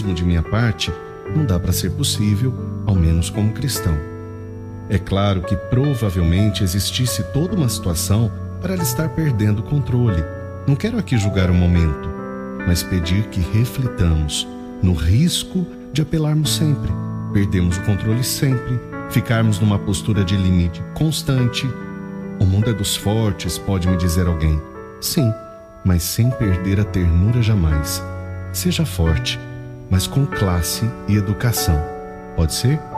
egoísmo de minha parte, não dá para ser possível, ao menos como cristão. É claro que provavelmente existisse toda uma situação para ela estar perdendo o controle. Não quero aqui julgar o momento, mas pedir que reflitamos no risco de apelarmos sempre, perdermos o controle sempre, ficarmos numa postura de limite constante. O mundo é dos fortes, pode me dizer alguém. Sim, mas sem perder a ternura jamais. Seja forte, mas com classe e educação. Pode ser?